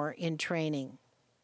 more in training.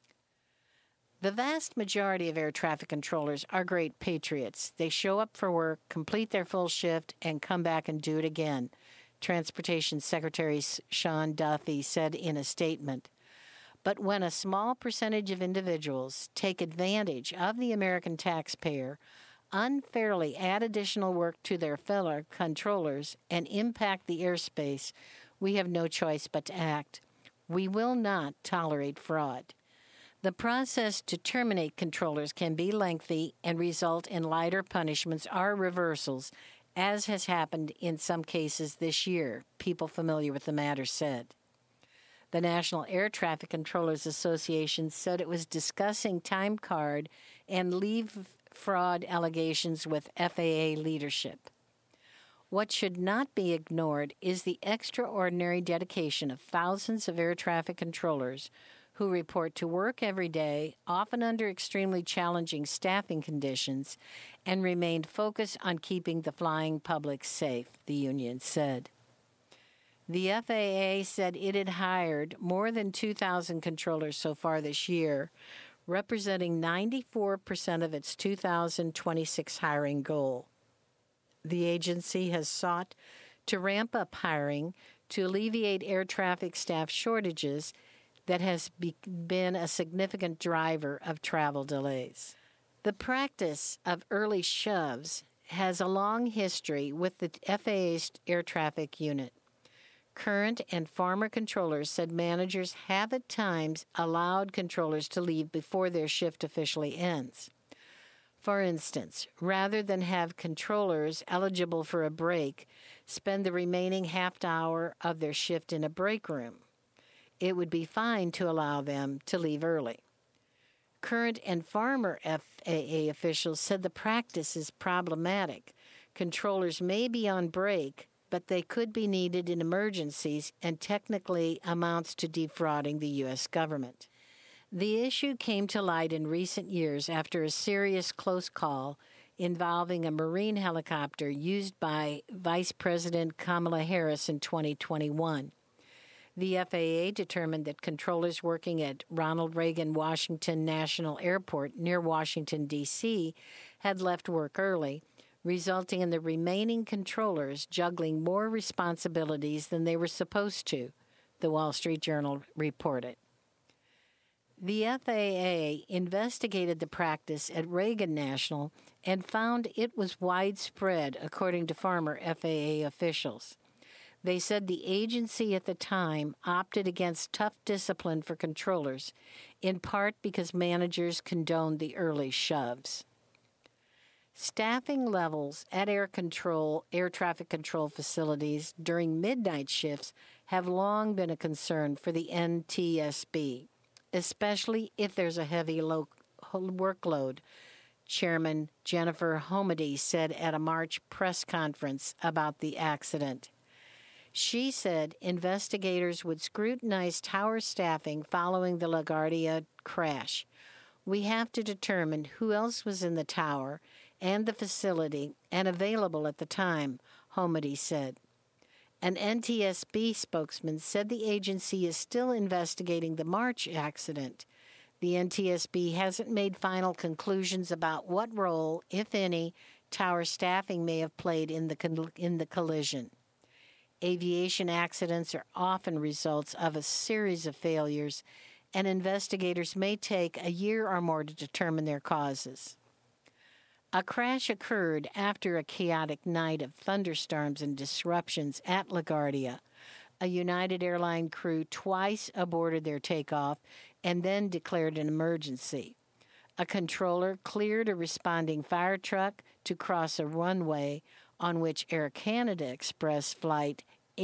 The vast majority of air traffic controllers are great patriots. They show up for work, complete their full shift, and come back and do it again, Transportation Secretary Sean Duffy said in a statement. But when a small percentage of individuals take advantage of the American taxpayer, unfairly add additional work to their fellow controllers, and impact the airspace, we have no choice but to act. We will not tolerate fraud. The process to terminate controllers can be lengthy and result in lighter punishments or reversals, as has happened in some cases this year, people familiar with the matter said. The National Air Traffic Controllers Association said it was discussing time card and leave fraud allegations with FAA leadership. What should not be ignored is the extraordinary dedication of thousands of air traffic controllers who report to work every day, often under extremely challenging staffing conditions, and remained focused on keeping the flying public safe, the union said. The FAA said it had hired more than 2,000 controllers so far this year, representing 94% of its 2026 hiring goal. The agency has sought to ramp up hiring to alleviate air traffic staff shortages that has been a significant driver of travel delays. The practice of early shoves has a long history with the FAA's air traffic unit. Current and former controllers said managers have at times allowed controllers to leave before their shift officially ends. For instance, rather than have controllers eligible for a break spend the remaining half hour of their shift in a break room, it would be fine to allow them to leave early. Current and former FAA officials said the practice is problematic. Controllers may be on break, but they could be needed in emergencies and technically amounts to defrauding the U.S. government. The issue came to light in recent years after a serious close call involving a Marine helicopter used by Vice President Kamala Harris in 2021. The FAA determined that controllers working at Ronald Reagan Washington National Airport near Washington, D.C., had left work early, resulting in the remaining controllers juggling more responsibilities than they were supposed to, the Wall Street Journal reported. The FAA investigated the practice at Reagan National and found it was widespread, according to former FAA officials. They said the agency at the time opted against tough discipline for controllers, in part because managers condoned the early shoves. Staffing levels at air traffic control facilities during midnight shifts have long been a concern for the NTSB, especially if there's a heavy workload, Chairman Jennifer Homedy said at a March press conference about the accident. She said investigators would scrutinize tower staffing following the LaGuardia crash. We have to determine who else was in the tower and the facility and available at the time, Homedy said. An NTSB spokesman said the agency is still investigating the March accident. The NTSB hasn't made final conclusions about what role, if any, tower staffing may have played in the collision. Aviation accidents are often results of a series of failures, and investigators may take a year or more to determine their causes. A crash occurred after a chaotic night of thunderstorms and disruptions at LaGuardia. A United Airlines crew twice aborted their takeoff and then declared an emergency. A controller cleared a responding fire truck to cross a runway on which Air Canada Express Flight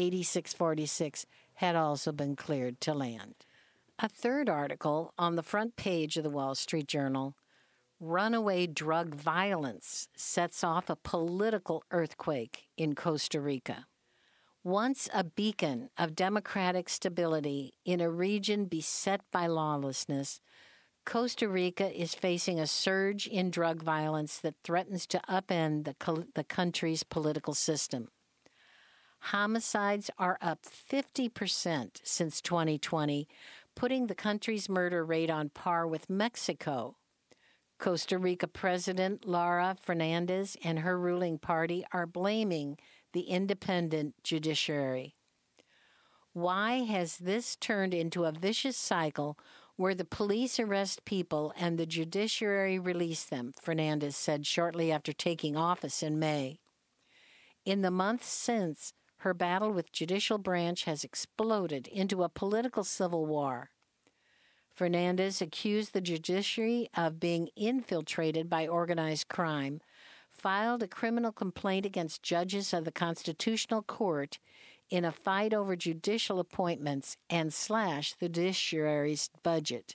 8646 had also been cleared to land. A third article on the front page of the Wall Street Journal, runaway drug violence sets off a political earthquake in Costa Rica. Once a beacon of democratic stability in a region beset by lawlessness, Costa Rica is facing a surge in drug violence that threatens to upend the country's political system. Homicides are up 50% since 2020, putting the country's murder rate on par with Mexico. Costa Rica President Lara Fernandez and her ruling party are blaming the independent judiciary. Why has this turned into a vicious cycle where the police arrest people and the judiciary release them? Fernandez said shortly after taking office in May. In the months since, her battle with judicial branch has exploded into a political civil war. Fernandez accused the judiciary of being infiltrated by organized crime, filed a criminal complaint against judges of the Constitutional Court in a fight over judicial appointments, and slashed the judiciary's budget.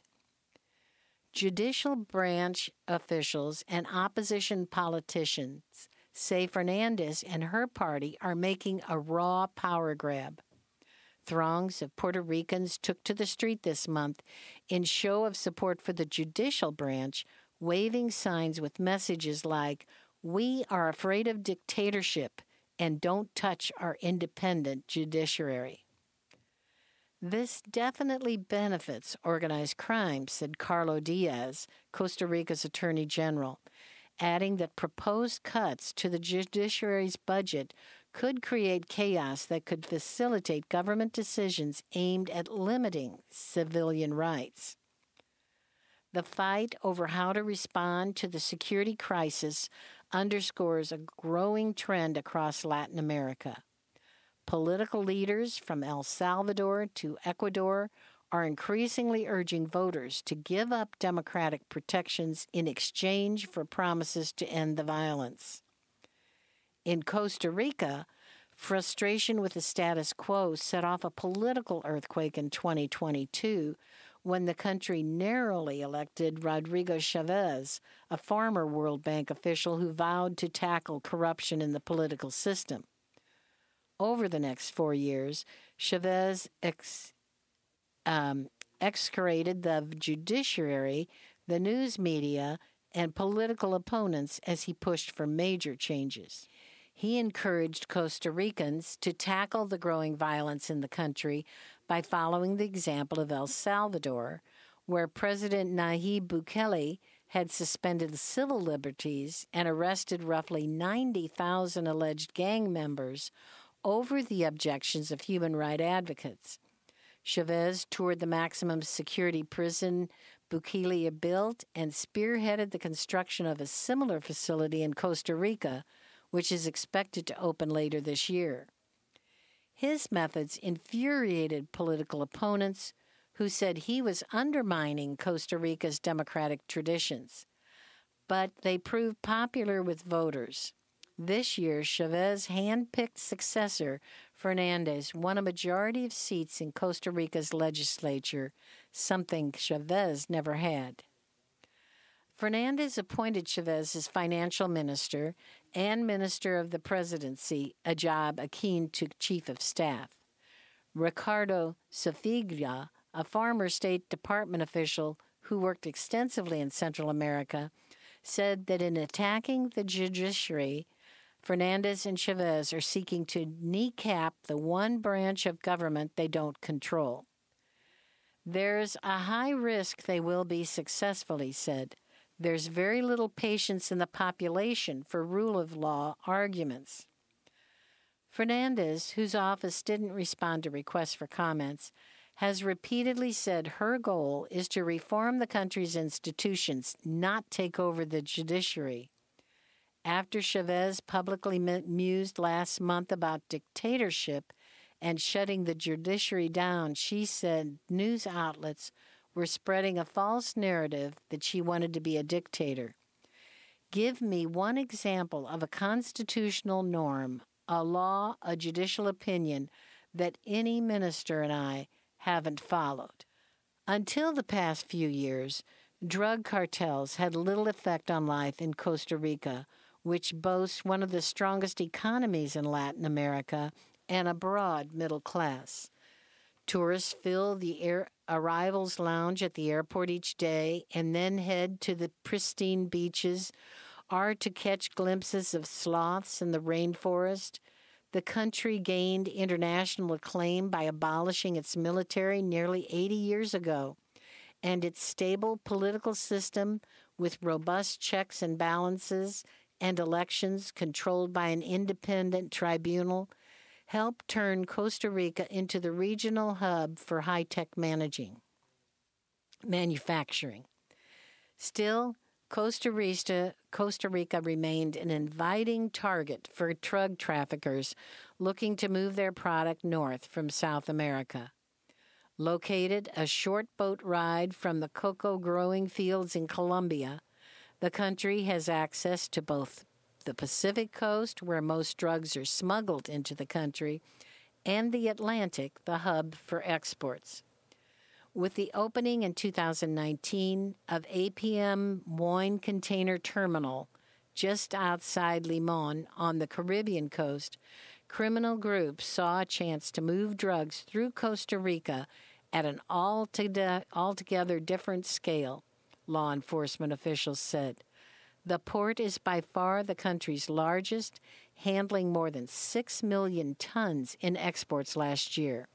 Judicial branch officials and opposition politicians say Fernandez and her party are making a raw power grab. Throngs of Puerto Ricans took to the street this month in show of support for the judicial branch, waving signs with messages like, "We are afraid of dictatorship and don't touch our independent judiciary." This definitely benefits organized crime, said Carlos Diaz, Costa Rica's Attorney General, adding that proposed cuts to the judiciary's budget could create chaos that could facilitate government decisions aimed at limiting civilian rights. The fight over how to respond to the security crisis underscores a growing trend across Latin America. Political leaders from El Salvador to Ecuador are increasingly urging voters to give up democratic protections in exchange for promises to end the violence. In Costa Rica, frustration with the status quo set off a political earthquake in 2022 when the country narrowly elected Rodrigo Chavez, a former World Bank official who vowed to tackle corruption in the political system. Over the next 4 years, Chavez excoriated the judiciary, the news media, and political opponents as he pushed for major changes. He encouraged Costa Ricans to tackle the growing violence in the country by following the example of El Salvador, where President Nayib Bukele had suspended civil liberties and arrested roughly 90,000 alleged gang members over the objections of human rights advocates. Chavez toured the maximum security prison Bukele built and spearheaded the construction of a similar facility in Costa Rica, which is expected to open later this year. His methods infuriated political opponents who said he was undermining Costa Rica's democratic traditions, but they proved popular with voters. This year, Chavez's hand-picked successor, Fernandez, won a majority of seats in Costa Rica's legislature, something Chavez never had. Fernandez appointed Chavez as financial minister and minister of the presidency, a job akin to chief of staff. Ricardo Sofiglia, a former State Department official who worked extensively in Central America, said that in attacking the judiciary, Fernandez and Chavez are seeking to kneecap the one branch of government they don't control. There's a high risk they will be successful, he said. There's very little patience in the population for rule of law arguments. Fernandez, whose office didn't respond to requests for comments, has repeatedly said her goal is to reform the country's institutions, not take over the judiciary. After Chavez publicly mused last month about dictatorship and shutting the judiciary down, she said news outlets were spreading a false narrative that she wanted to be a dictator. Give me one example of a constitutional norm, a law, a judicial opinion that any minister and I haven't followed. Until the past few years, drug cartels had little effect on life in Costa Rica, which boasts one of the strongest economies in Latin America and a broad middle class. Tourists fill the arrivals lounge at the airport each day and then head to the pristine beaches or to catch glimpses of sloths in the rainforest. The country gained international acclaim by abolishing its military nearly 80 years ago, and its stable political system with robust checks and balances and elections controlled by an independent tribunal helped turn Costa Rica into the regional hub for high-tech manufacturing. Still, Costa Rica remained an inviting target for drug traffickers looking to move their product north from South America. Located a short boat ride from the cocoa growing fields in Colombia, the country has access to both the Pacific coast, where most drugs are smuggled into the country, and the Atlantic, the hub for exports. With the opening in 2019 of APM Wine Container Terminal just outside Limon on the Caribbean coast, criminal groups saw a chance to move drugs through Costa Rica at an altogether different scale, law enforcement officials said. The port is by far the country's largest, handling more than 6 million tons in exports last year.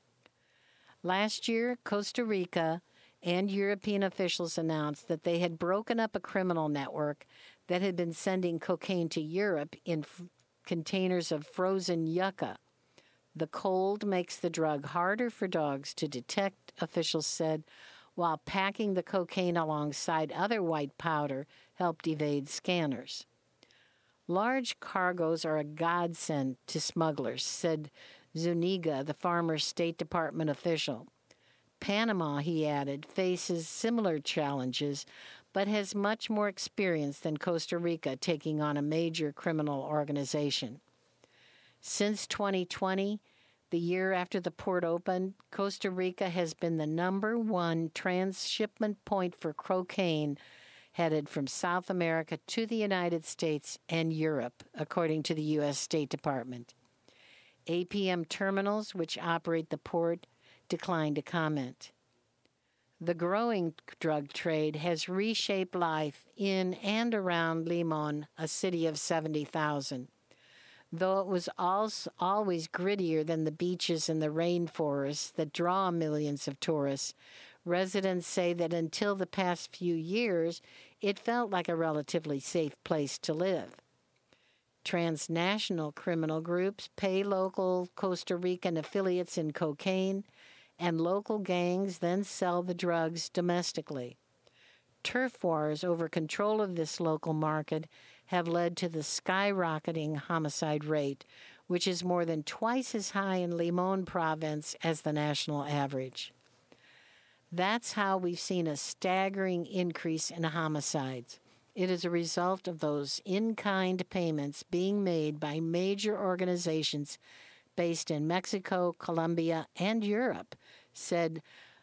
Last year, Costa Rica and European officials announced that they had broken up a criminal network that had been sending cocaine to Europe in containers of frozen yucca. The cold makes the drug harder for dogs to detect, officials said, while packing the cocaine alongside other white powder helped evade scanners. Large cargoes are a godsend to smugglers, said Zuniga, the former State Department official. Panama, he added, faces similar challenges, but has much more experience than Costa Rica taking on a major criminal organization. Since 2020, the year after the port opened, Costa Rica has been the number one transshipment point for cocaine headed from South America to the United States and Europe, according to the U.S. State Department. APM Terminals, which operate the port, declined to comment. The growing drug trade has reshaped life in and around Limon, a city of 70,000. Though it was always grittier than the beaches and the rainforests that draw millions of tourists, residents say that until the past few years, it felt like a relatively safe place to live. Transnational criminal groups pay local Costa Rican affiliates in cocaine, and local gangs then sell the drugs domestically. Turf wars over control of this local market have led to the skyrocketing homicide rate, which is more than twice as high in Limon province as the national average. That's how we've seen a staggering increase in homicides. It is a result of those in-kind payments being made by major organizations based in Mexico, Colombia, and Europe, said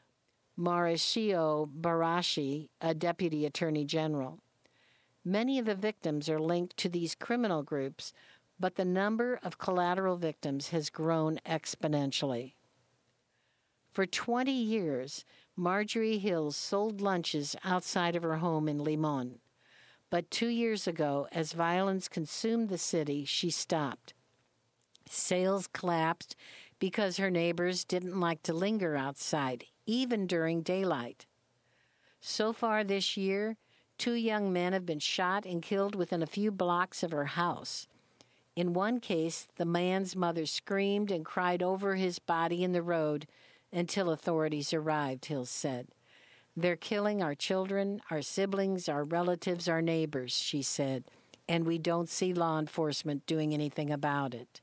Mauricio Barashi, a deputy attorney general. Many of the victims are linked to these criminal groups, but the number of collateral victims has grown exponentially. For 20 years, Marjorie Hills sold lunches outside of her home in Limon. But 2 years ago, as violence consumed the city, she stopped. Sales collapsed because her neighbors didn't like to linger outside, even during daylight. So far this year, 2 young men have been shot and killed within a few blocks of her house. In one case, the man's mother screamed and cried over his body in the road until authorities arrived, Hills said. They're killing our children, our siblings, our relatives, our neighbors, she said, and we don't see law enforcement doing anything about it.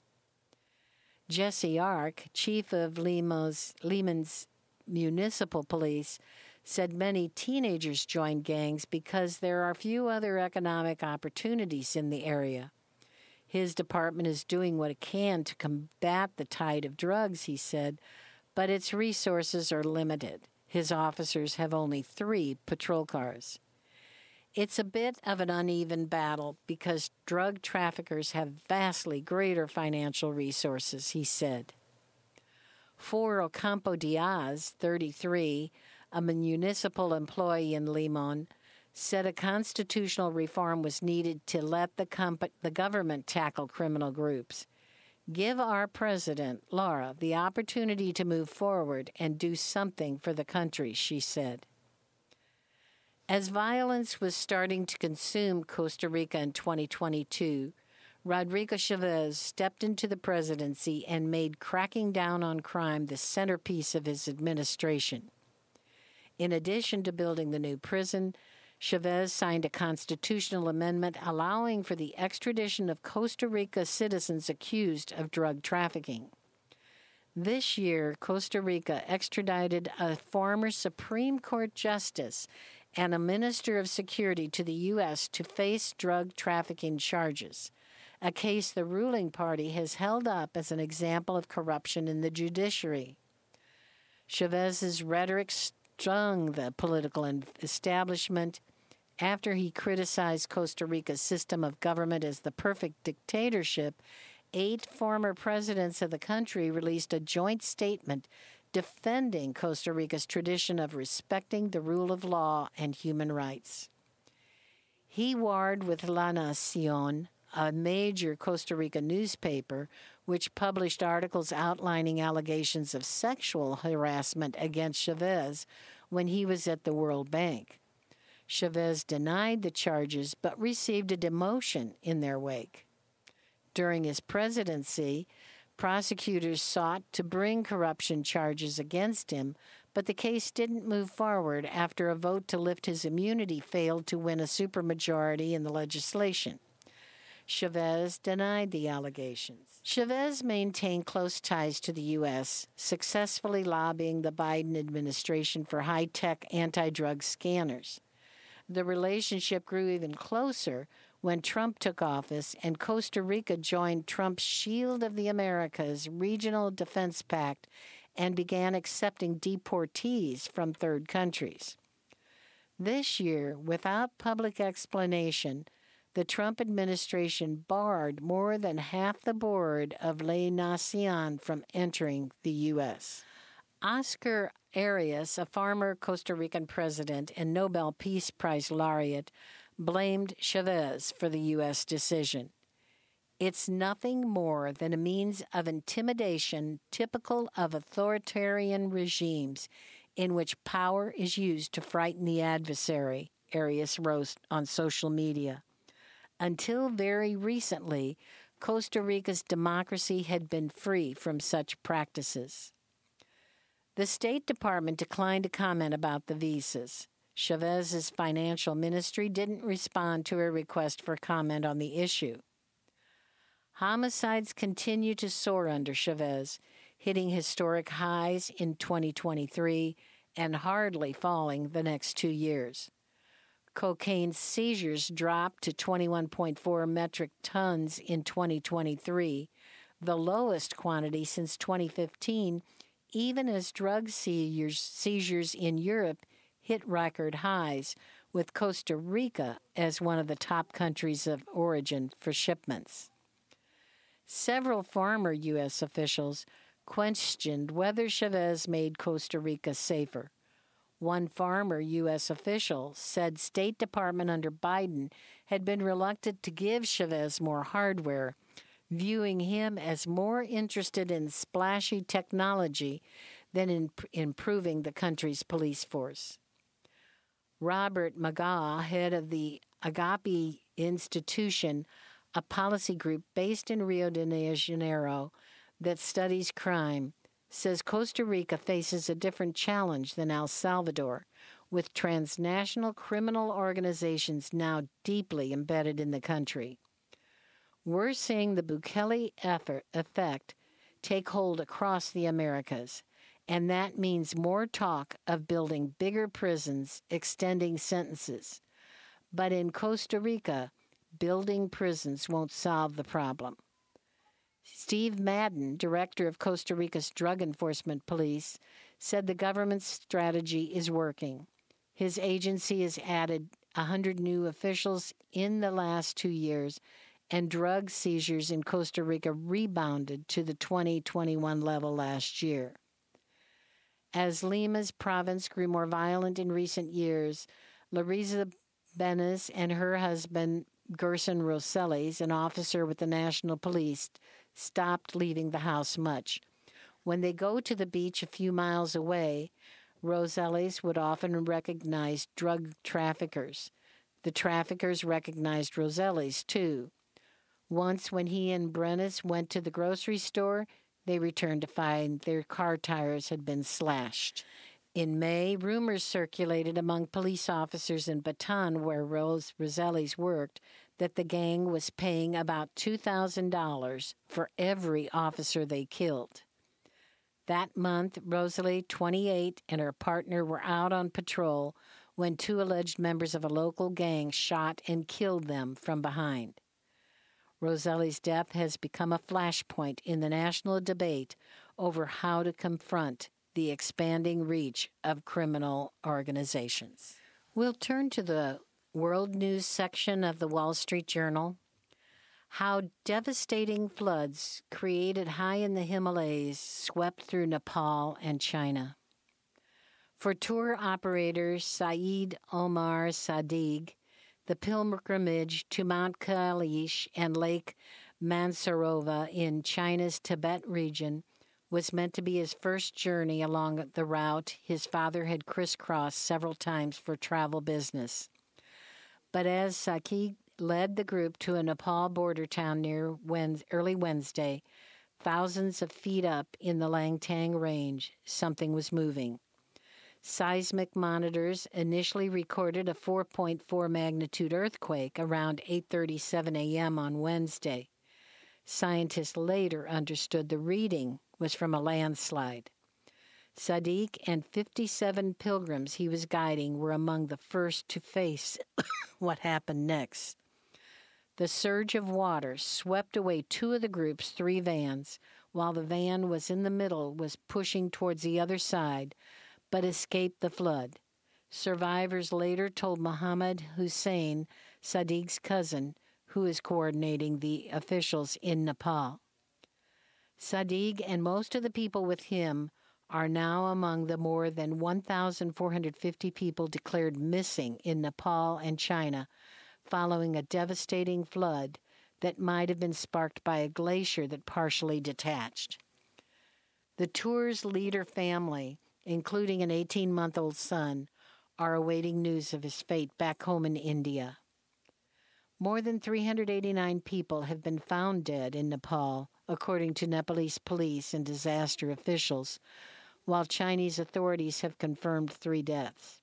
Jesse Ark, chief of Limon's municipal police, said many teenagers joined gangs because there are few other economic opportunities in the area. His department is doing what it can to combat the tide of drugs, he said, but its resources are limited. His officers have only 3 patrol cars. It's a bit of an uneven battle because drug traffickers have vastly greater financial resources, he said. For Ocampo Diaz, 33, a municipal employee in Limon, said a constitutional reform was needed to let the government tackle criminal groups. Give our president, Laura, the opportunity to move forward and do something for the country, she said. As violence was starting to consume Costa Rica in 2022, Rodrigo Chavez stepped into the presidency and made cracking down on crime the centerpiece of his administration. In addition to building the new prison, Chavez signed a constitutional amendment allowing for the extradition of Costa Rica citizens accused of drug trafficking. This year, Costa Rica extradited a former Supreme Court justice and a minister of security to the U.S. to face drug trafficking charges, a case the ruling party has held up as an example of corruption in the judiciary. Chavez's rhetoric stung the political establishment after he criticized Costa Rica's system of government as the perfect dictatorship. 8 former presidents of the country released a joint statement defending Costa Rica's tradition of respecting the rule of law and human rights. He warred with La Nación, a major Costa Rica newspaper, which published articles outlining allegations of sexual harassment against Chavez when he was at the World Bank. Chavez denied the charges but received a demotion in their wake. During his presidency, prosecutors sought to bring corruption charges against him, but the case didn't move forward after a vote to lift his immunity failed to win a supermajority in the legislation. Chavez denied the allegations. Chavez maintained close ties to the U.S., successfully lobbying the Biden administration for high-tech anti-drug scanners. The relationship grew even closer when Trump took office and Costa Rica joined Trump's Shield of the Americas regional defense pact and began accepting deportees from third countries. This year, without public explanation, the Trump administration barred more than half the board of La Nación from entering the U.S. Oscar Arias, a former Costa Rican president and Nobel Peace Prize laureate, blamed Chavez for the U.S. decision. It's nothing more than a means of intimidation typical of authoritarian regimes in which power is used to frighten the adversary, Arias wrote on social media. Until very recently, Costa Rica's democracy had been free from such practices. The State Department declined to comment about the visas. Chavez's financial ministry didn't respond to a request for comment on the issue. Homicides continue to soar under Chavez, hitting historic highs in 2023 and hardly falling the next 2 years. Cocaine seizures dropped to 21.4 metric tons in 2023, the lowest quantity since 2015, even as drug seizures in Europe hit record highs, with Costa Rica as one of the top countries of origin for shipments. Several former U.S. officials questioned whether Chavez made Costa Rica safer. One former U.S. official said State Department under Biden had been reluctant to give Chavez more hardware, viewing him as more interested in splashy technology than in improving the country's police force. Robert Magaw, head of the Agape Institution, a policy group based in Rio de Janeiro that studies crime, says Costa Rica faces a different challenge than El Salvador, with transnational criminal organizations now deeply embedded in the country. We're seeing the Bukele effect take hold across the Americas, and that means more talk of building bigger prisons, extending sentences. But in Costa Rica, building prisons won't solve the problem. Steve Madden, director of Costa Rica's Drug Enforcement Police, said the government's strategy is working. His agency has added 100 new officials in the last 2 years, and drug seizures in Costa Rica rebounded to the 2021 level last year. As Lima's province grew more violent in recent years, Larissa Benes and her husband, Gerson Rosales, an officer with the National Police, stopped leaving the house much. When they go to the beach a few miles away, Rosales would often recognize drug traffickers. The traffickers recognized Rosales, too. Once, when he and Brennis went to the grocery store, they returned to find their car tires had been slashed. In May, rumors circulated among police officers in Bataan, where Rosales worked, that the gang was paying about $2,000 for every officer they killed. That month, Rosalie, 28, and her partner were out on patrol when two alleged members of a local gang shot and killed them from behind. Rosalie's death has become a flashpoint in the national debate over how to confront the expanding reach of criminal organizations. We'll turn to the world news section of the Wall Street Journal. How devastating floods created high in the Himalayas swept through Nepal and China. For tour operator Saeed Omar Sadiq, the pilgrimage to Mount Kailash and Lake Mansarovar in China's Tibet region was meant to be his first journey along the route his father had crisscrossed several times for travel business. But as Sadiq led the group to a Nepal border town near early Wednesday, thousands of feet up in the Langtang Range, something was moving. Seismic monitors initially recorded a 4.4 magnitude earthquake around 8:37 a.m. on Wednesday. Scientists later understood the reading was from a landslide. Sadiq and 57 pilgrims he was guiding were among the first to face what happened next. The surge of water swept away two of the group's three vans, while the van was in the middle was pushing towards the other side, but escaped the flood. Survivors later told Mohammed Hussain, Sadiq's cousin, who is coordinating the officials in Nepal. Sadiq and most of the people with him are now among the more than 1,450 people declared missing in Nepal and China following a devastating flood that might have been sparked by a glacier that partially detached. The tour's leader family, including an 18-month-old son, are awaiting news of his fate back home in India. More than 389 people have been found dead in Nepal, according to Nepalese police and disaster officials, while Chinese authorities have confirmed 3 deaths.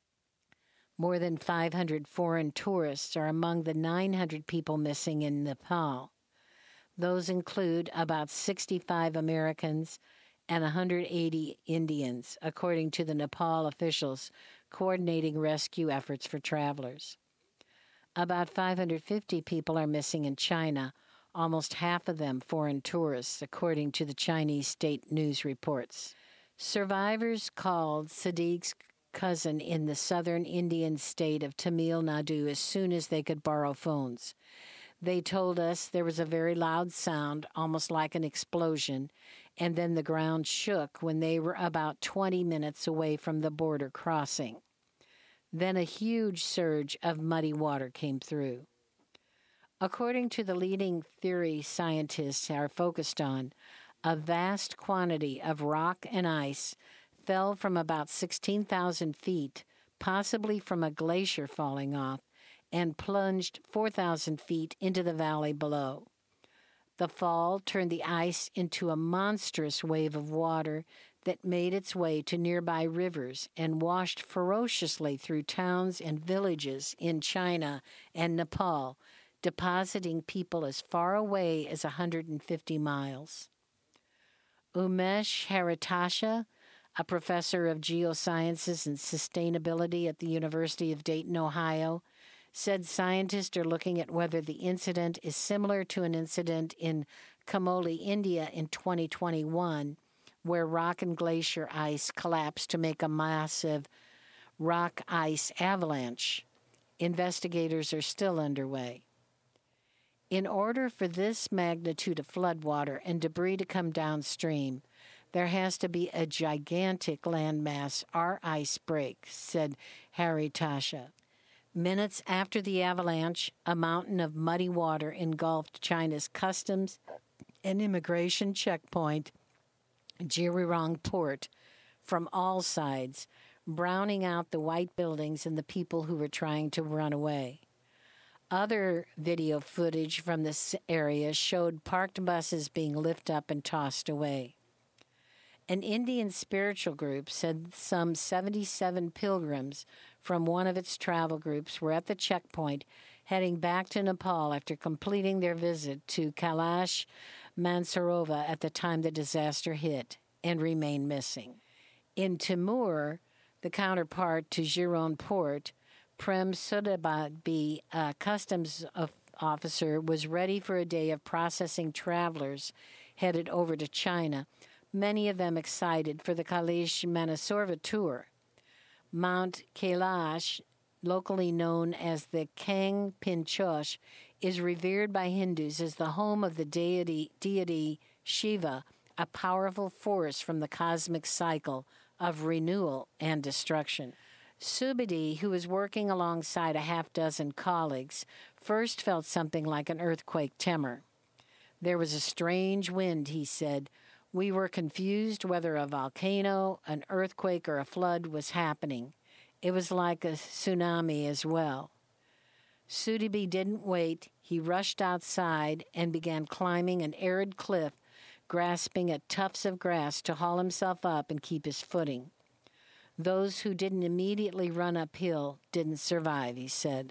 More than 500 foreign tourists are among the 900 people missing in Nepal. Those include about 65 Americans and 180 Indians, according to the Nepal officials coordinating rescue efforts for travelers. About 550 people are missing in China, almost half of them foreign tourists, according to the Chinese state news reports. Survivors called Sadiq's cousin in the southern Indian state of Tamil Nadu as soon as they could borrow phones. They told us there was a very loud sound, almost like an explosion, and then the ground shook when they were about 20 minutes away from the border crossing. Then a huge surge of muddy water came through. According to the leading theory scientists are focused on, a vast quantity of rock and ice fell from about 16,000 feet, possibly from a glacier falling off, and plunged 4,000 feet into the valley below. The fall turned the ice into a monstrous wave of water that made its way to nearby rivers and washed ferociously through towns and villages in China and Nepal, depositing people as far away as 150 miles. Umesh Haritasha, a professor of geosciences and sustainability at the University of Dayton, Ohio, said scientists are looking at whether the incident is similar to an incident in Kamoli, India in 2021, where rock and glacier ice collapsed to make a massive rock ice avalanche. Investigators are still underway. In order for this magnitude of floodwater and debris to come downstream, there has to be a gigantic landmass or ice break, said Haritasha. Minutes after the avalanche, a mountain of muddy water engulfed China's customs an immigration checkpoint, Jirirong Port, from all sides, browning out the white buildings and the people who were trying to run away. Other video footage from this area showed parked buses being lifted up and tossed away. An Indian spiritual group said some 77 pilgrims from one of its travel groups were at the checkpoint heading back to Nepal after completing their visit to Kailash Mansarovar at the time the disaster hit and remain missing. In Timur, the counterpart to Jirirong Port, Prem Sudabadbi, a customs officer, was ready for a day of processing travelers headed over to China, many of them excited for the Kailash Mansarovar tour. Mount Kailash, locally known as the Kang Pinchosh, is revered by Hindus as the home of the deity Shiva, a powerful force from the cosmic cycle of renewal and destruction. Subedi, who was working alongside a half-dozen colleagues, first felt something like an earthquake tremor. There was a strange wind, he said. We were confused whether a volcano, an earthquake, or a flood was happening. It was like a tsunami as well. Subedi didn't wait. He rushed outside and began climbing an arid cliff, grasping at tufts of grass to haul himself up and keep his footing. Those who didn't immediately run uphill didn't survive, he said.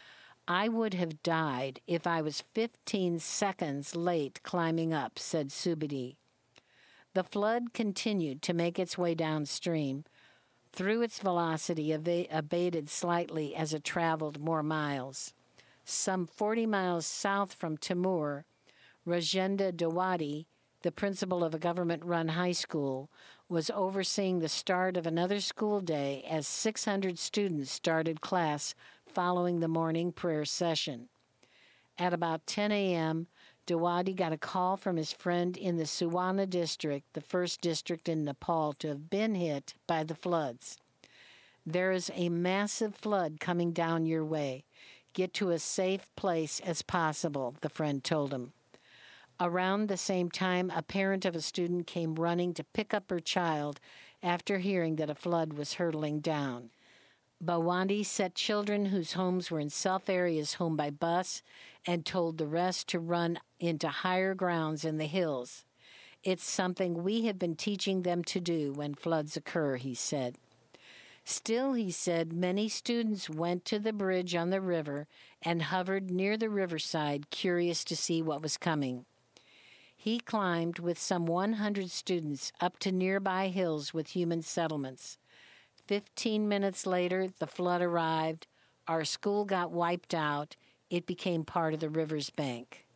I would have died if I was 15 seconds late climbing up, said Subedi. The flood continued to make its way downstream. Through its velocity abated slightly as it traveled more miles. Some 40 miles south from Timur, Rajendra Dawadi, the principal of a government-run high school, was overseeing the start of another school day as 600 students started class following the morning prayer session. At about 10 a.m., Dawadi got a call from his friend in the Suwana district, the first district in Nepal to have been hit by the floods. There is a massive flood coming down your way. Get to a safe place as possible, the friend told him. Around the same time, a parent of a student came running to pick up her child after hearing that a flood was hurtling down. Bawandi set children whose homes were in self areas home by bus and told the rest to run into higher grounds in the hills. It's something we have been teaching them to do when floods occur, he said. Still, he said, many students went to the bridge on the river and hovered near the riverside, curious to see what was coming. He climbed with some 100 students up to nearby hills with human settlements. 15 minutes later, the flood arrived. Our school got wiped out. It became part of the river's bank.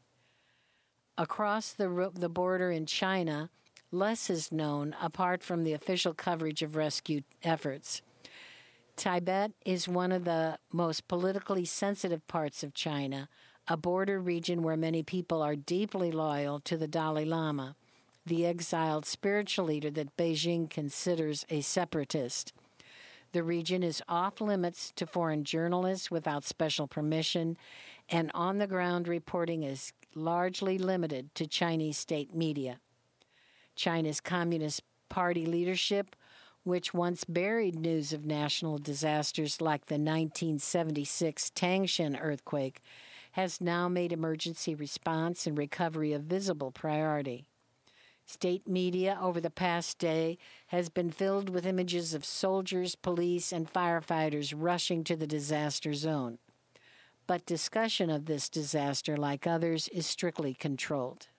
Across the border in China, less is known apart from the official coverage of rescue efforts. Tibet is one of the most politically sensitive parts of China, a border region where many people are deeply loyal to the Dalai Lama, the exiled spiritual leader that Beijing considers a separatist. The region is off limits to foreign journalists without special permission, and on-the-ground reporting is largely limited to Chinese state media. China's Communist Party leadership, which once buried news of national disasters like the 1976 Tangshan earthquake, has now made emergency response and recovery a visible priority. State media over the past day has been filled with images of soldiers, police, and firefighters rushing to the disaster zone. But discussion of this disaster, like others, is strictly controlled.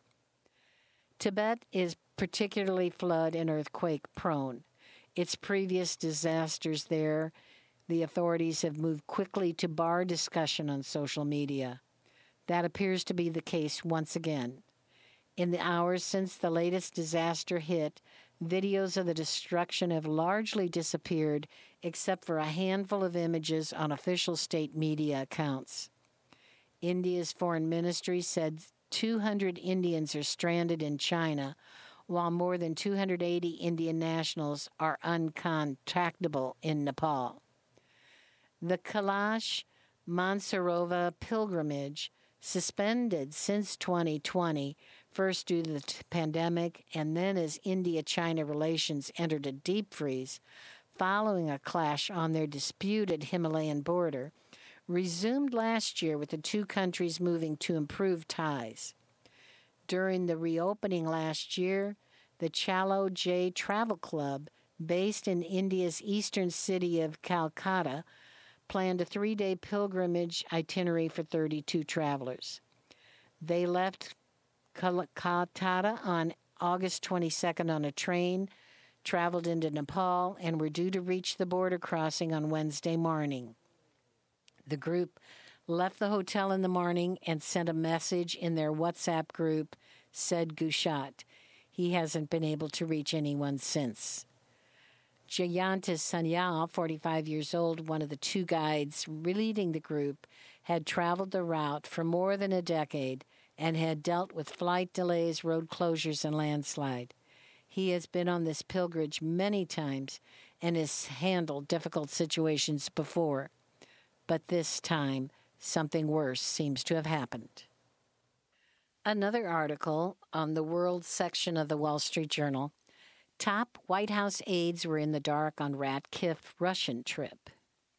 Tibet is particularly flood and earthquake prone. Its previous disasters there, the authorities have moved quickly to bar discussion on social media. That appears to be the case once again. In the hours since the latest disaster hit, videos of the destruction have largely disappeared, except for a handful of images on official state media accounts. India's foreign ministry said 200 Indians are stranded in China, while more than 280 Indian nationals are uncontactable in Nepal. The Kailash Mansarovar pilgrimage, suspended since 2020, first due to the pandemic and then as India-China relations entered a deep freeze following a clash on their disputed Himalayan border, resumed last year with the two countries moving to improve ties. During the reopening last year, the Chalo J Travel Club, based in India's eastern city of Calcutta, planned a 3-day pilgrimage itinerary for 32 travelers. They left Calcutta on August 22nd on a train, traveled into Nepal, and were due to reach the border crossing on Wednesday morning. The group left the hotel in the morning and sent a message in their WhatsApp group, said Gushat. He hasn't been able to reach anyone since. Jayantis Sanyal, 45 years old, one of the two guides leading the group, had traveled the route for more than a decade and had dealt with flight delays, road closures, and landslide. He has been on this pilgrimage many times and has handled difficult situations before. But this time, something worse seems to have happened. Another article on the World section of the Wall Street Journal. Top White House aides were in the dark on Ratcliffe's Russian trip.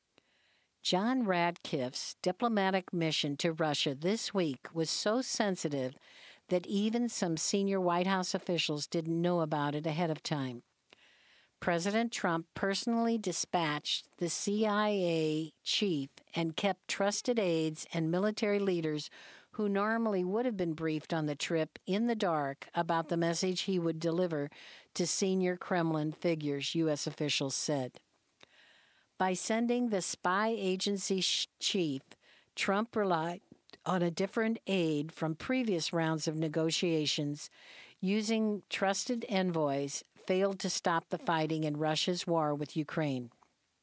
John Ratcliffe's diplomatic mission to Russia this week was so sensitive that even some senior White House officials didn't know about it ahead of time. President Trump personally dispatched the CIA chief and kept trusted aides and military leaders who normally would have been briefed on the trip in the dark about the message he would deliver to senior Kremlin figures, U.S. officials said. By sending the spy agency chief, Trump relied on a different aide from previous rounds of negotiations, using trusted envoys, failed to stop the fighting in Russia's war with Ukraine.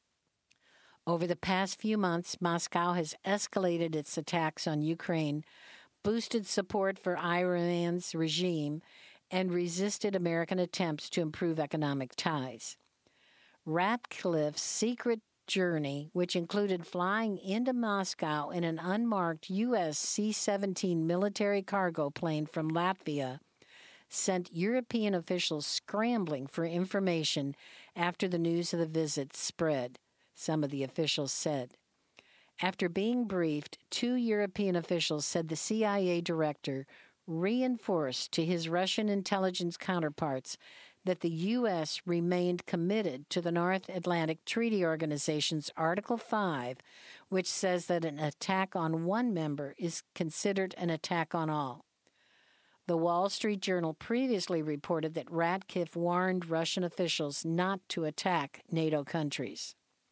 Over the past few months, Moscow has escalated its attacks on Ukraine, boosted support for Iran's regime, and resisted American attempts to improve economic ties. Ratcliffe's secret journey, which included flying into Moscow in an unmarked U.S. C-17 military cargo plane from Latvia, sent European officials scrambling for information after the news of the visit spread, some of the officials said. After being briefed, two European officials said the CIA director reinforced to his Russian intelligence counterparts that the U.S. remained committed to the North Atlantic Treaty Organization's Article 5, which says that an attack on one member is considered an attack on all. The Wall Street Journal previously reported that Ratcliffe warned Russian officials not to attack NATO countries.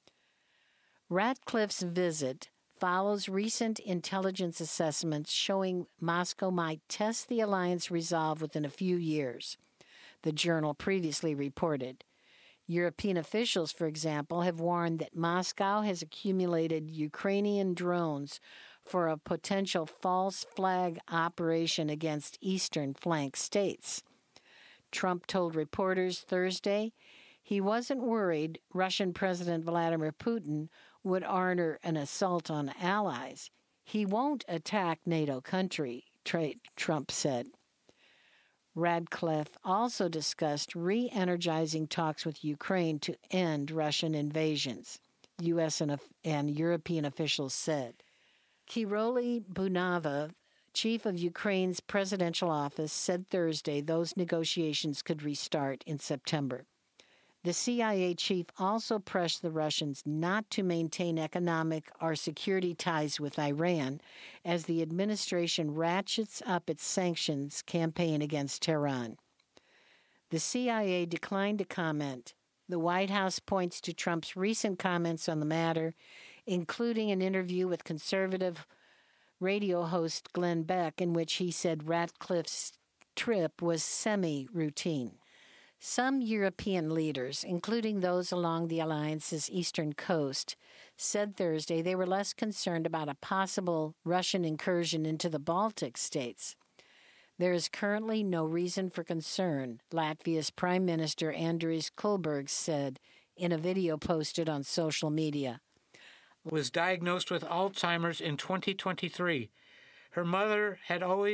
Ratcliffe's visit follows recent intelligence assessments showing Moscow might test the alliance resolve within a few years, the journal previously reported. European officials, for example, have warned that Moscow has accumulated Ukrainian drones for a potential false flag operation against eastern flank states. Trump told reporters Thursday he wasn't worried Russian President Vladimir Putin would order an assault on allies. He won't attack NATO country, Trump said. Ratcliffe also discussed re-energizing talks with Ukraine to end Russian invasions, U.S. and European officials said. Kiroli Bunava, chief of Ukraine's presidential office, said Thursday those negotiations could restart in September. The CIA chief also pressed the Russians not to maintain economic or security ties with Iran as the administration ratchets up its sanctions campaign against Tehran. The CIA declined to comment. The White House points to Trump's recent comments on the matter, including an interview with conservative radio host Glenn Beck, in which he said Ratcliffe's trip was semi-routine. Some European leaders, including those along the alliance's eastern coast, said Thursday they were less concerned about a possible Russian incursion into the Baltic states. There is currently no reason for concern, Latvia's Prime Minister Andris Kulbergs said in a video posted on social media. Was diagnosed with Alzheimer's in 2023. Her mother had always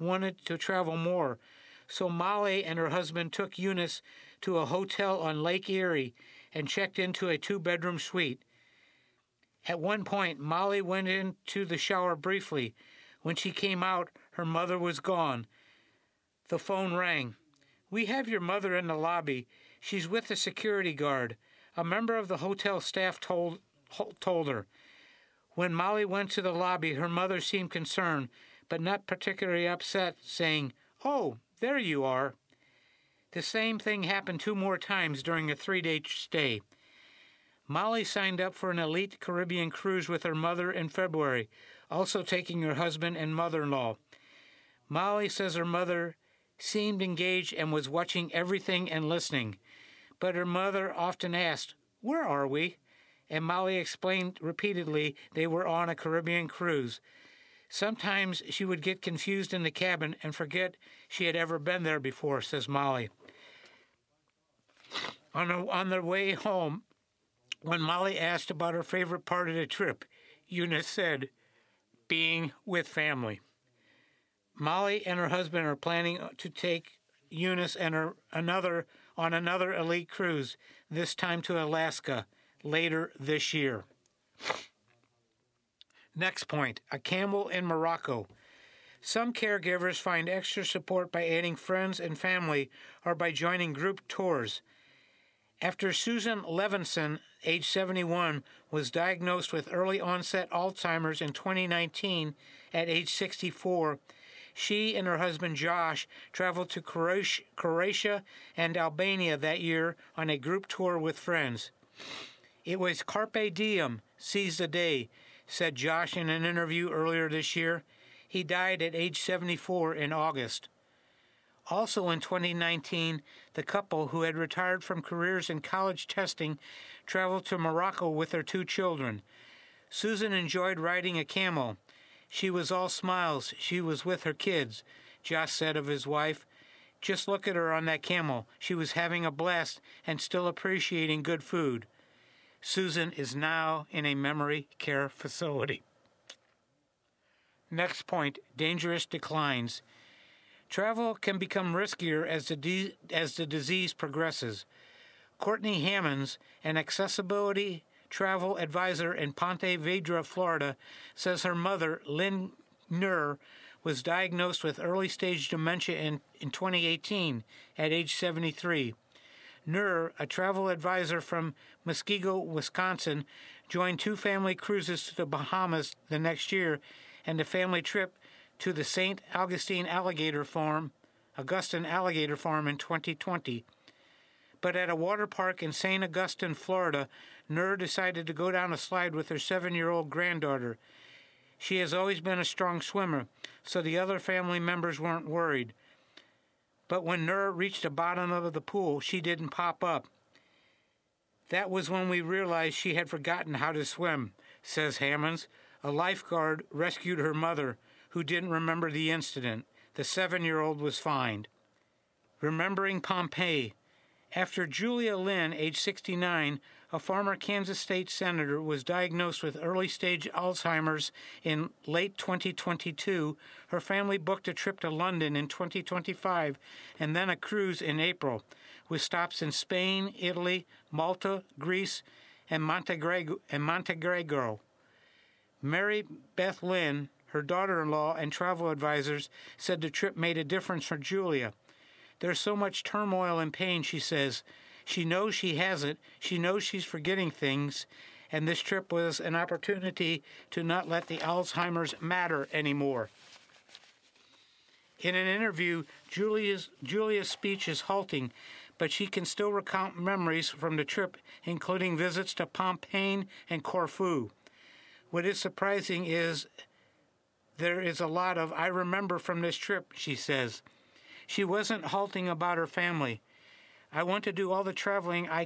wanted to travel more, so Molly and her husband took Eunice to a hotel on Lake Erie and checked into a 2-bedroom suite. At one point, Molly went into the shower briefly. When she came out, her mother was gone. The phone rang. "We have your mother in the lobby. She's with the security guard," a member of the hotel staff told her. When Molly went to the lobby, her mother seemed concerned, but not particularly upset, saying, "Oh, there you are." The same thing happened 2 more times during a 3-day stay. Molly signed up for an elite Caribbean cruise with her mother in February, also taking her husband and mother-in-law. Molly says her mother seemed engaged and was watching everything and listening, but her mother often asked, "Where are we?" And Molly explained repeatedly they were on a Caribbean cruise. Sometimes she would get confused in the cabin and forget she had ever been there before, says Molly. On their way home, when Molly asked about her favorite part of the trip, Eunice said, "Being with family." Molly and her husband are planning to take Eunice and on another elite cruise, this time to Alaska, later this year. Next point, a camel in Morocco. Some caregivers find extra support by adding friends and family or by joining group tours. After Susan Levinson, age 71, was diagnosed with early onset Alzheimer's in 2019 at age 64, she and her husband Josh traveled to Croatia and Albania that year on a group tour with friends. "It was carpe diem, seize the day," said Josh in an interview earlier this year. He died at age 74 in August. Also in 2019, the couple, who had retired from careers in college testing, traveled to Morocco with their 2 children. Susan enjoyed riding a camel. "She was all smiles. She was with her kids," Josh said of his wife. "Just look at her on that camel. She was having a blast and still appreciating good food." Susan is now in a memory care facility. Next point, dangerous declines. Travel can become riskier as the disease progresses. Courtney Hammonds, an accessibility travel advisor in Ponte Vedra, Florida, says her mother, Lynn Nur, was diagnosed with early-stage dementia in 2018 at age 73. Nur, a travel advisor from Muskego, Wisconsin, joined 2 family cruises to the Bahamas the next year and a family trip to the St. Augustine Alligator Farm in 2020. But at a water park in St. Augustine, Florida, Nur decided to go down a slide with her 7-year-old granddaughter. She has always been a strong swimmer, so the other family members weren't worried. But when Nur reached the bottom of the pool, she didn't pop up. "That was when we realized she had forgotten how to swim," says Hammonds. A lifeguard rescued her mother, who didn't remember the incident. The 7-year-old was fine. Remembering Pompeii. After Julia Lynn, age 69, a former Kansas State senator, was diagnosed with early-stage Alzheimer's in late 2022, her family booked a trip to London in 2025 and then a cruise in April, with stops in Spain, Italy, Malta, Greece, and Montenegro. Mary Beth Lynn, her daughter-in-law and travel advisors, said the trip made a difference for Julia. "There's so much turmoil and pain," she says. "She knows she has it. She knows she's forgetting things. And this trip was an opportunity to not let the Alzheimer's matter anymore." In an interview, Julia's speech is halting, but she can still recount memories from the trip, including visits to Pompeii and Corfu. What is surprising is there is a lot of "I remember" from this trip, she says. She wasn't halting about her family. "I want to do all the traveling I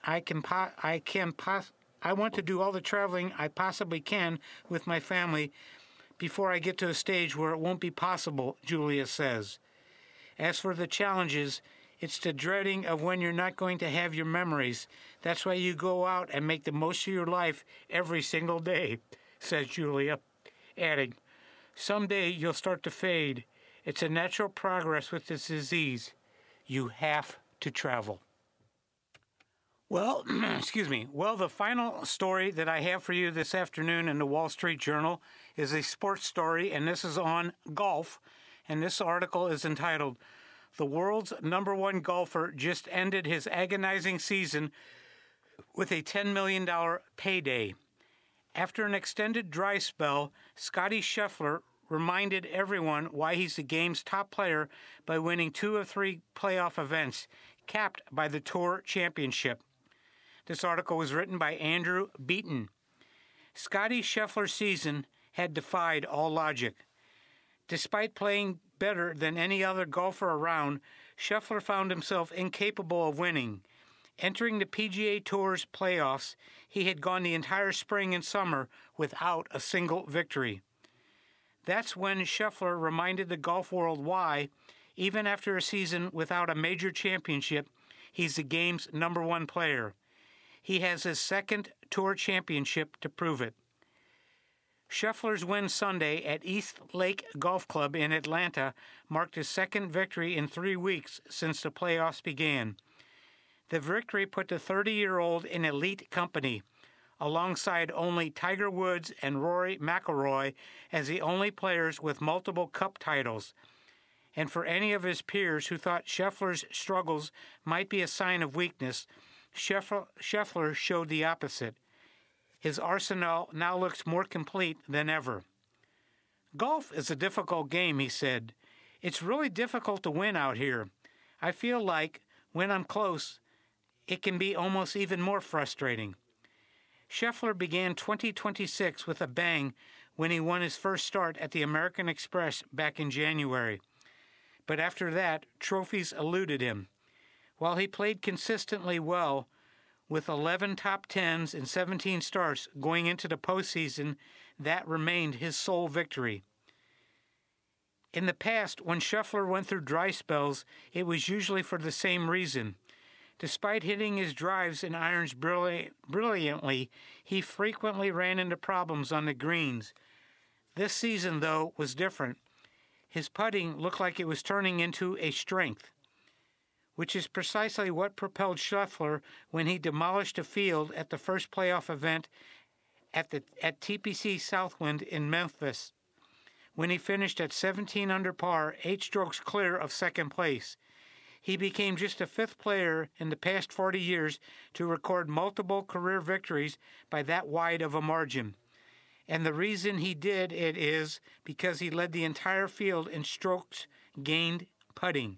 want to do all the traveling I possibly can with my family before I get to a stage where it won't be possible," Julia says. As for the challenges, it's the dreading of when you're not going to have your memories. That's why you go out and make the most of your life every single day, says Julia, adding, "Someday you'll start to fade, It's a natural progress with this disease. You have to travel. Well, excuse me. Well, the final story that I have for you this afternoon in the Wall Street Journal is a sports story, and this is on golf. And this article is entitled, "The World's #1 Golfer Just Ended His Agonizing Season with a $10 million payday." After an extended dry spell, Scottie Scheffler reminded everyone why he's the game's top player by winning 2 of 3 playoff events, capped by the Tour Championship. This article was written by Andrew Beaton. Scottie Scheffler's season had defied all logic. Despite playing better than any other golfer around, Scheffler found himself incapable of winning. Entering the PGA Tour's playoffs, he had gone the entire spring and summer without a single victory. That's when Scheffler reminded the golf world why, even after a season without a major championship, he's the game's #1 player. He has his second Tour Championship to prove it. Scheffler's win Sunday at East Lake Golf Club in Atlanta marked his second victory in 3 weeks since the playoffs began. The victory put the 30-year-old in elite company, alongside only Tiger Woods and Rory McIlroy as the only players with multiple cup titles. And for any of his peers who thought Scheffler's struggles might be a sign of weakness, Scheffler showed the opposite. His arsenal now looks more complete than ever. "Golf is a difficult game," he said. "It's really difficult to win out here. I feel like, when I'm close, it can be almost even more frustrating." Scheffler began 2026 with a bang when he won his first start at the American Express back in January. But after that, trophies eluded him. While he played consistently well, with 11 top 10s and 17 starts going into the postseason, that remained his sole victory. In the past, when Scheffler went through dry spells, it was usually for the same reason. Despite hitting his drives and irons brilliantly, he frequently ran into problems on the greens. This season, though, was different. His putting looked like it was turning into a strength, which is precisely what propelled Scheffler when he demolished a field at the first playoff event at TPC Southwind in Memphis, when he finished at 17 under par, 8 strokes clear of second place. He became just the 5th player in the past 40 years to record multiple career victories by that wide of a margin. And the reason he did it is because he led the entire field in strokes gained putting.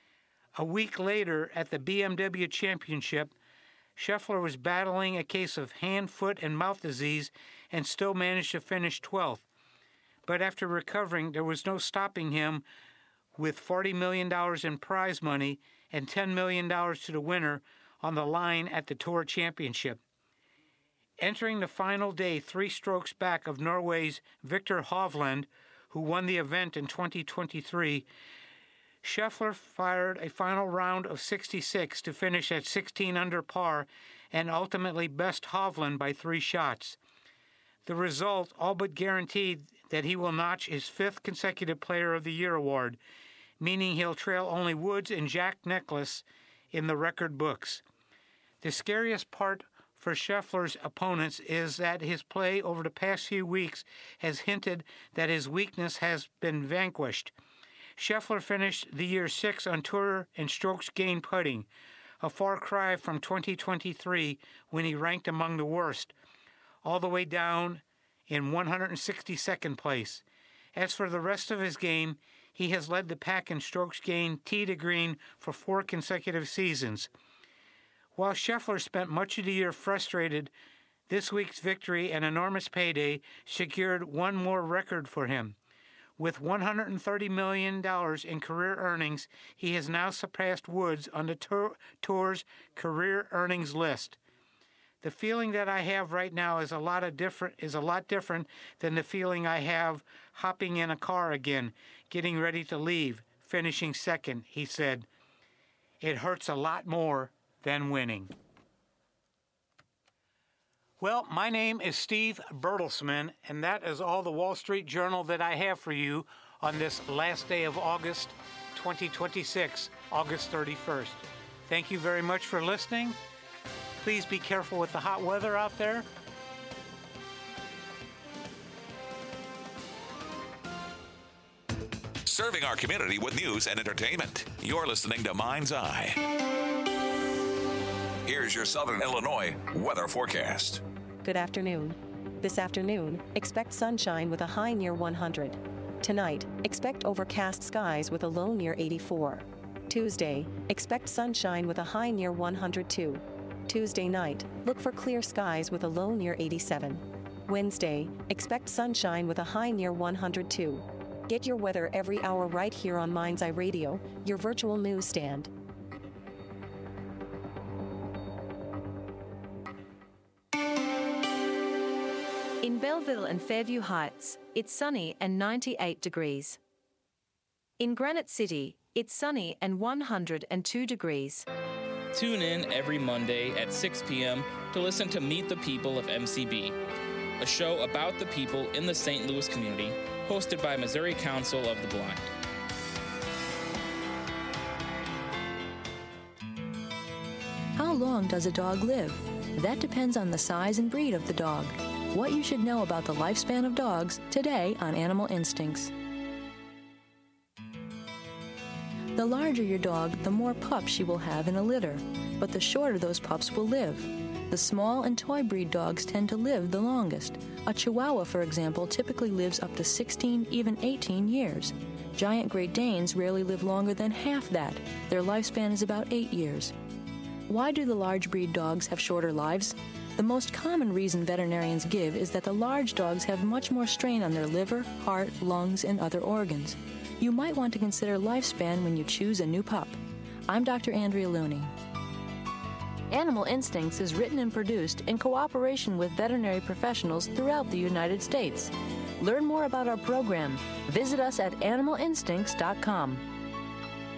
A week later, at the BMW Championship, Scheffler was battling a case of hand, foot, and mouth disease and still managed to finish 12th. But after recovering, there was no stopping him with $40 million in prize money and $10 million to the winner on the line at the Tour Championship. Entering the final day 3 strokes back of Norway's Viktor Hovland, who won the event in 2023, Scheffler fired a final round of 66 to finish at 16 under par and ultimately best Hovland by 3 shots. The result all but guaranteed that he will notch his 5th consecutive Player of the Year award, meaning he'll trail only Woods and Jack Nicklaus in the record books. The scariest part for Scheffler's opponents is that his play over the past few weeks has hinted that his weakness has been vanquished. Scheffler finished the year 6th on tour in strokes gained putting, a far cry from 2023 when he ranked among the worst, all the way down in 162nd place. As for the rest of his game, he has led the pack in strokes gained tee to green for 4 consecutive seasons. While Scheffler spent much of the year frustrated, this week's victory and enormous payday secured one more record for him. With $130 million in career earnings, he has now surpassed Woods on the Tour's career earnings list. The feeling that I have right now is a lot different than the feeling I have hopping in a car again, getting ready to leave, finishing second, he said. It hurts a lot more than winning. Well, my name is Steve Bertelsman, and that is all the Wall Street Journal that I have for you on this last day of August 2026, August 31st. Thank you very much for listening. Please be careful with the hot weather out there. Serving our community with news and entertainment. You're listening to Mind's Eye. Here's your Southern Illinois weather forecast. Good afternoon. This afternoon, expect sunshine with a high near 100. Tonight, expect overcast skies with a low near 84. Tuesday, expect sunshine with a high near 102. Tuesday night, look for clear skies with a low near 87. Wednesday, expect sunshine with a high near 102. Get your weather every hour right here on Mind's Eye Radio, your virtual newsstand. In Belleville and Fairview Heights, it's sunny and 98 degrees. In Granite City, it's sunny and 102 degrees. Tune in every Monday at 6 p.m. to listen to Meet the People of MCB, a show about the people in the St. Louis community, hosted by Missouri Council of the Blind. How long does a dog live? That depends on the size and breed of the dog. What you should know about the lifespan of dogs today on Animal Instincts. The larger your dog, the more pups she will have in a litter, but the shorter those pups will live. The small and toy breed dogs tend to live the longest. A Chihuahua, for example, typically lives up to 16, even 18 years. Giant Great Danes rarely live longer than half that. Their lifespan is about 8 years. Why do the large breed dogs have shorter lives? The most common reason veterinarians give is that the large dogs have much more strain on their liver, heart, lungs, and other organs. You might want to consider lifespan when you choose a new pup. I'm Dr. Andrea Looney. Animal Instincts is written and produced in cooperation with veterinary professionals throughout the United States. Learn more about our program. Visit us at animalinstincts.com.